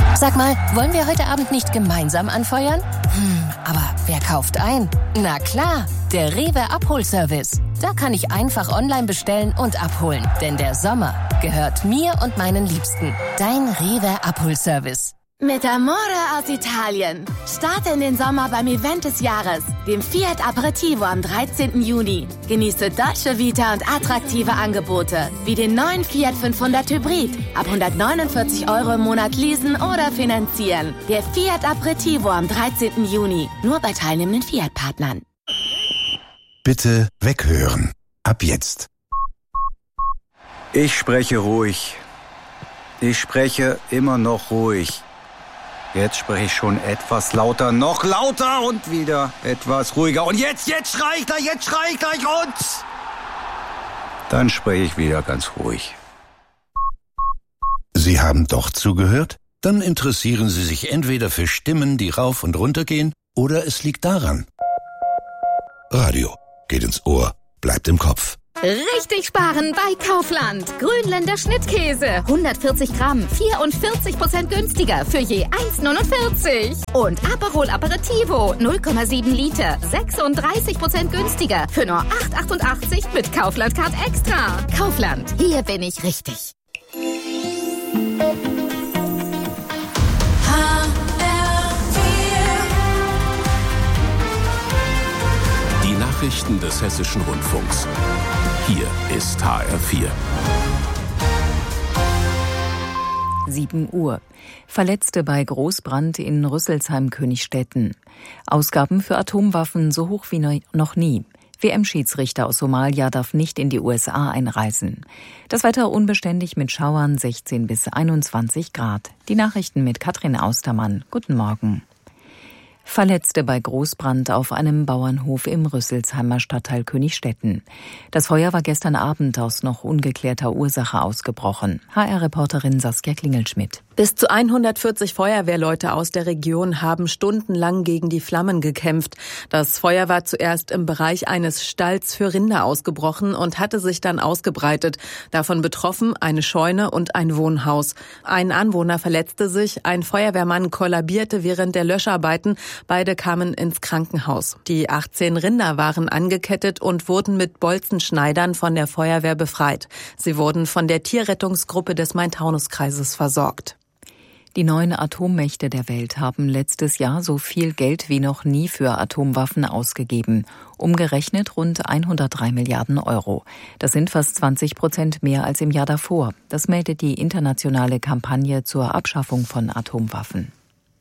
Sag mal, wollen wir heute Abend nicht gemeinsam anfeuern? Aber wer kauft ein? Na klar, der Rewe Abholservice. Da kann ich einfach online bestellen und abholen. Denn der Sommer gehört mir und meinen Liebsten. Dein Rewe Abholservice. Mit Amore aus Italien. Starte in den Sommer beim Event des Jahres, dem Fiat Aperitivo am 13. Juni. Genieße Dolce Vita und attraktive Angebote, wie den neuen Fiat 500 Hybrid. Ab 149 € im Monat leasen oder finanzieren. Der Fiat Aperitivo am 13. Juni. Nur bei teilnehmenden Fiat-Partnern. Bitte weghören. Ab jetzt. Ich spreche ruhig. Ich spreche immer noch ruhig. Jetzt spreche ich schon etwas lauter, noch lauter und wieder etwas ruhiger. Und jetzt schrei ich gleich und... Dann spreche ich wieder ganz ruhig. Sie haben doch zugehört? Dann interessieren Sie sich entweder für Stimmen, die rauf und runter gehen, oder es liegt daran. Radio geht ins Ohr, bleibt im Kopf. Richtig sparen bei Kaufland. Grünländer Schnittkäse. 140 Gramm, 44% günstiger für je 1,49. Und Aperol Aperitivo, 0,7 Liter, 36% günstiger für nur 8,88 mit Kaufland Card Extra. Kaufland, hier bin ich richtig. Die Nachrichten des Hessischen Rundfunks. Hier ist HR4. 7 Uhr. Verletzte bei Großbrand in Rüsselsheim-Königstetten. Ausgaben für Atomwaffen so hoch wie noch nie. WM-Schiedsrichter aus Somalia darf nicht in die USA einreisen. Das Wetter unbeständig mit Schauern 16 bis 21 Grad. Die Nachrichten mit Katrin Austermann. Guten Morgen. Verletzte bei Großbrand auf einem Bauernhof im Rüsselsheimer Stadtteil Königstetten. Das Feuer war gestern Abend aus noch ungeklärter Ursache ausgebrochen. HR-Reporterin Saskia Klingelschmidt. Bis zu 140 Feuerwehrleute aus der Region haben stundenlang gegen die Flammen gekämpft. Das Feuer war zuerst im Bereich eines Stalls für Rinder ausgebrochen und hatte sich dann ausgebreitet. Davon betroffen eine Scheune und ein Wohnhaus. Ein Anwohner verletzte sich, ein Feuerwehrmann kollabierte während der Löscharbeiten. Beide kamen ins Krankenhaus. Die 18 Rinder waren angekettet und wurden mit Bolzenschneidern von der Feuerwehr befreit. Sie wurden von der Tierrettungsgruppe des Main-Taunus-Kreises versorgt. Die 9 Atommächte der Welt haben letztes Jahr so viel Geld wie noch nie für Atomwaffen ausgegeben. Umgerechnet rund 103 Milliarden Euro. Das sind fast 20% mehr als im Jahr davor. Das meldet die internationale Kampagne zur Abschaffung von Atomwaffen.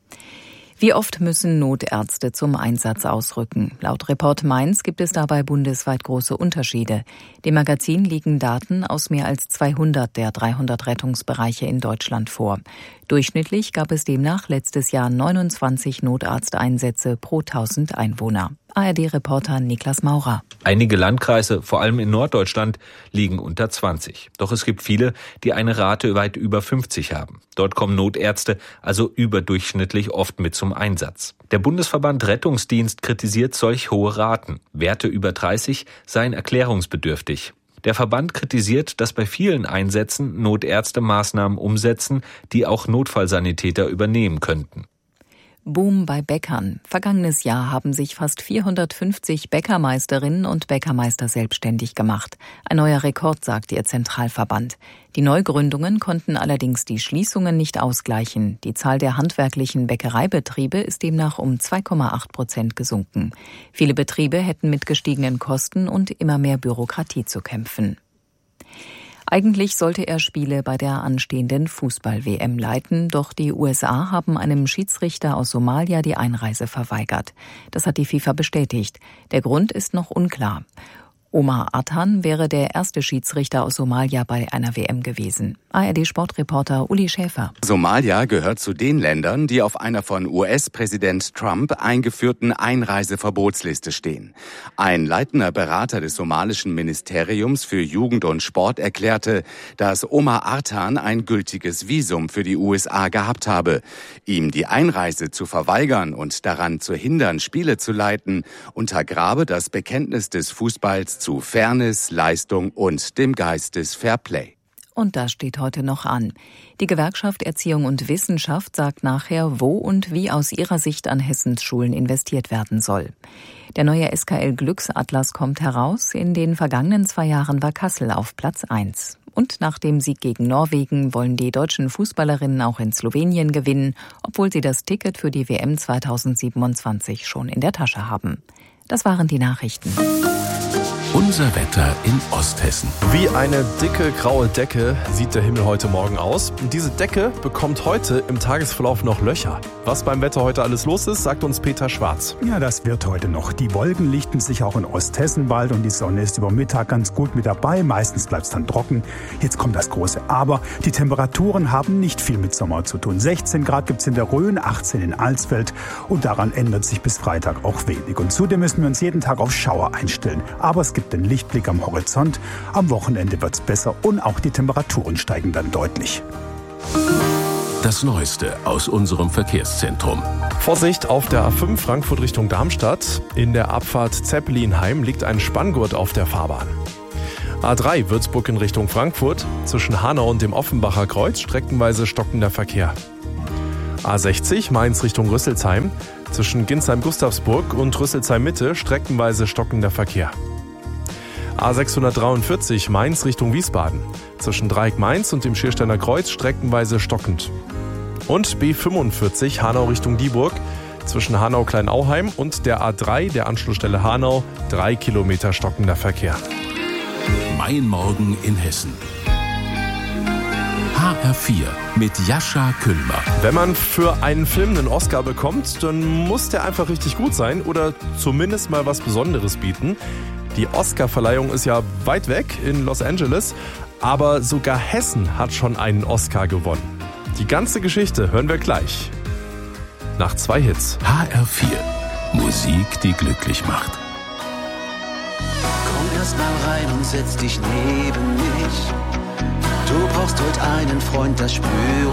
Wie oft müssen Notärzte zum Einsatz ausrücken? Laut Report Mainz gibt es dabei bundesweit große Unterschiede. Dem Magazin liegen Daten aus mehr als 200 der 300 Rettungsbereiche in Deutschland vor. Durchschnittlich gab es demnach letztes Jahr 29 Notarzteinsätze pro 1000 Einwohner. ARD-Reporter Niklas Maurer. Einige Landkreise, vor allem in Norddeutschland, liegen unter 20. Doch es gibt viele, die eine Rate weit über 50 haben. Dort kommen Notärzte also überdurchschnittlich oft mit zum Einsatz. Der Bundesverband Rettungsdienst kritisiert solch hohe Raten. Werte über 30 seien erklärungsbedürftig. Der Verband kritisiert, dass bei vielen Einsätzen Notärzte Maßnahmen umsetzen, die auch Notfallsanitäter übernehmen könnten. Boom bei Bäckern. Vergangenes Jahr haben sich fast 450 Bäckermeisterinnen und Bäckermeister selbstständig gemacht. Ein neuer Rekord, sagt ihr Zentralverband. Die Neugründungen konnten allerdings die Schließungen nicht ausgleichen. Die Zahl der handwerklichen Bäckereibetriebe ist demnach um 2,8% gesunken. Viele Betriebe hätten mit gestiegenen Kosten und immer mehr Bürokratie zu kämpfen. Eigentlich sollte er Spiele bei der anstehenden Fußball-WM leiten, doch die USA haben einem Schiedsrichter aus Somalia die Einreise verweigert. Das hat die FIFA bestätigt. Der Grund ist noch unklar. Omar Athan wäre der erste Schiedsrichter aus Somalia bei einer WM gewesen. ARD-Sportreporter Uli Schäfer. Somalia gehört zu den Ländern, die auf einer von US-Präsident Trump eingeführten Einreiseverbotsliste stehen. Ein leitender Berater des somalischen Ministeriums für Jugend und Sport erklärte, dass Omar Athan ein gültiges Visum für die USA gehabt habe. Ihm die Einreise zu verweigern und daran zu hindern, Spiele zu leiten, untergrabe das Bekenntnis des Fußballs zu Fairness, Leistung und dem Geist des Fairplay. Und das steht heute noch an. Die Gewerkschaft Erziehung und Wissenschaft sagt nachher, wo und wie aus ihrer Sicht an Hessens Schulen investiert werden soll. Der neue SKL Glücksatlas kommt heraus. In den vergangenen 2 Jahren war Kassel auf Platz 1. Und nach dem Sieg gegen Norwegen wollen die deutschen Fußballerinnen auch in Slowenien gewinnen, obwohl sie das Ticket für die WM 2027 schon in der Tasche haben. Das waren die Nachrichten. Unser Wetter in Osthessen. Wie eine dicke graue Decke sieht der Himmel heute Morgen aus. Und diese Decke bekommt heute im Tagesverlauf noch Löcher. Was beim Wetter heute alles los ist, sagt uns Peter Schwarz. Ja, das wird heute noch. Die Wolken lichten sich auch in Osthessen bald und die Sonne ist über Mittag ganz gut mit dabei. Meistens bleibt es dann trocken. Jetzt kommt das große Aber. Die Temperaturen haben nicht viel mit Sommer zu tun. 16 Grad gibt es in der Rhön, 18 in Alsfeld und daran ändert sich bis Freitag auch wenig. Und zudem müssen wir uns jeden Tag auf Schauer einstellen. Aber es gibt den Lichtblick am Horizont. Am Wochenende wird es besser und auch die Temperaturen steigen dann deutlich. Das Neueste aus unserem Verkehrszentrum. Vorsicht auf der A5 Frankfurt Richtung Darmstadt. In der Abfahrt Zeppelinheim liegt ein Spanngurt auf der Fahrbahn. A3 Würzburg in Richtung Frankfurt. Zwischen Hanau und dem Offenbacher Kreuz streckenweise stockender Verkehr. A60 Mainz Richtung Rüsselsheim. Zwischen Ginsheim-Gustavsburg und Rüsselsheim-Mitte streckenweise stockender Verkehr. A643 Mainz Richtung Wiesbaden. Zwischen Dreieck-Mainz und dem Schiersteiner Kreuz streckenweise stockend. Und B45 Hanau Richtung Dieburg. Zwischen Hanau-Kleinauheim und der A3 der Anschlussstelle Hanau 3 Kilometer stockender Verkehr. Mein Morgen in Hessen. HR4 mit Jascha Küllmer. Wenn man für einen Film einen Oscar bekommt, dann muss der einfach richtig gut sein oder zumindest mal was Besonderes bieten. Die Oscar-Verleihung ist ja weit weg in Los Angeles, aber sogar Hessen hat schon einen Oscar gewonnen. Die ganze Geschichte hören wir gleich. Nach 2 Hits. HR4. Musik, die glücklich macht. Komm erst mal rein und setz dich neben mich. Du brauchst heute einen Freund, das spüre